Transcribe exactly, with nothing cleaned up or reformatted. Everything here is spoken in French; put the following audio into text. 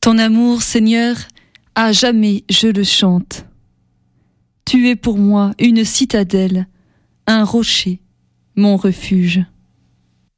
Ton amour, Seigneur, à jamais je le chante. Tu es pour moi une citadelle, un rocher, mon refuge.